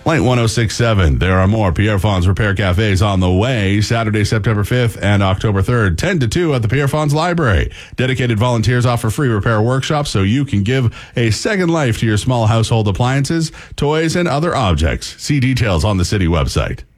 Light 106.7. There are more Pierre Fonds Repair Cafes on the way. Saturday, September 5th and October 3rd, 10 to 2 at the Pierre Fonds Library. Dedicated volunteers offer free repair workshops so you can give a second life to your small household appliances, toys, and other objects. See details on the city website.